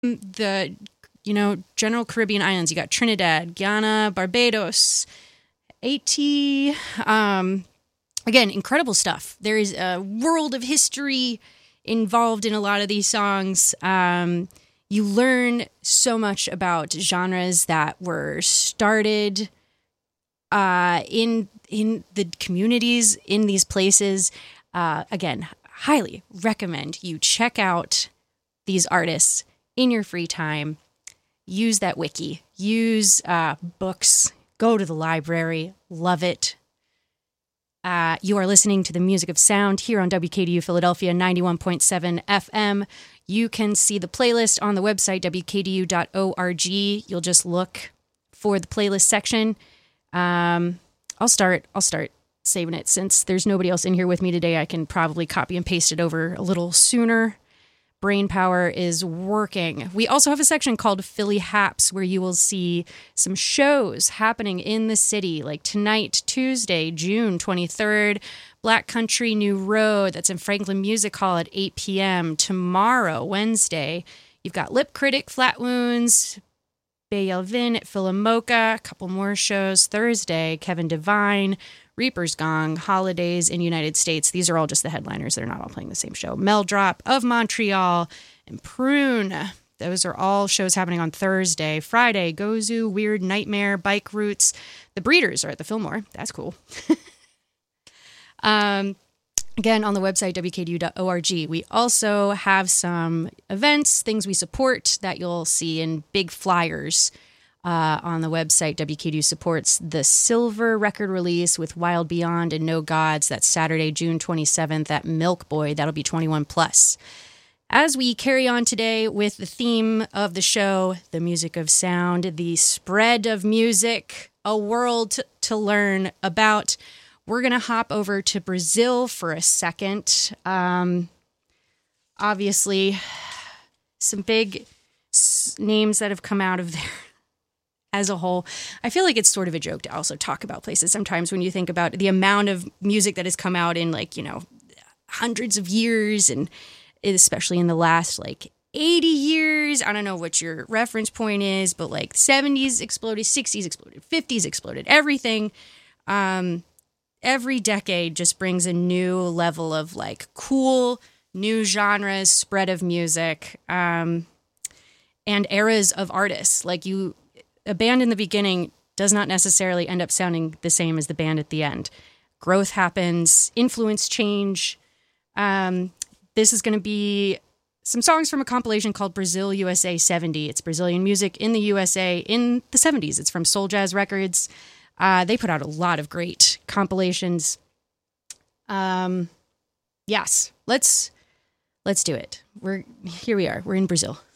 The, general Caribbean islands. You got Trinidad, Guyana, Barbados, Haiti. Again, incredible stuff. There is a world of history involved in a lot of these songs. You learn so much about genres that were started in the communities in these places. Again, highly recommend you check out these artists in your free time. Use that wiki. Use books. Go to the library. Love it. You are listening to the Music of Sound here on WKDU Philadelphia 91.7 FM. You can see the playlist on the website, wkdu.org. You'll just look for the playlist section. I'll start saving it. Since there's nobody else in here with me today, I can probably copy and paste it over a little sooner. Brain power is working. We also have a section called Philly Haps where you will see some shows happening in the city, like tonight, Tuesday, June 23rd, Black Country New Road. That's in Franklin Music Hall at 8 p.m. Tomorrow, Wednesday, you've got Lip Critic, Flat Wounds, Bayelvin at Philomoka, a couple more shows. Thursday, Kevin Devine, Reaper's Gong, Holidays in United States. These are all just the headliners. They're not all playing the same show. Meldrop of Montreal and Prune. Those are all shows happening on Thursday. Friday, Gozu, Weird Nightmare, Bike Roots. The Breeders are at the Fillmore. That's cool. Again, on the website, wkdu.org. We also have some events, things we support that you'll see in big flyers on the website. WKDU supports the Silver record release with Wild Beyond and No Gods. That's Saturday, June 27th at Milk Boy. That'll be 21 plus. As we carry on today with the theme of the show, the Music of Sound, the spread of music, a world to learn about, we're going to hop over to Brazil for a second. Obviously, some big names that have come out of there as a whole. I feel like it's sort of a joke to also talk about places sometimes when you think about the amount of music that has come out in hundreds of years, and especially in the last 80 years. I don't know what your reference point is, but 70s exploded, 60s exploded, 50s exploded, everything. Every decade just brings a new level of cool new genres, spread of music, and eras of artists. A band in the beginning does not necessarily end up sounding the same as the band at the end. Growth happens, influence change. This is going to be some songs from a compilation called Brazil USA 70. It's Brazilian music in the USA in the 70s. It's from Soul Jazz Records. They put out a lot of great compilations. Yes, let's do it. We are in Brazil.